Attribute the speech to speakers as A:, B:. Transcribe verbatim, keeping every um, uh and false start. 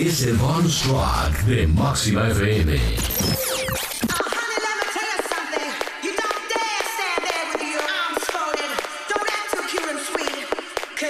A: es el bonus track de Máxima F M.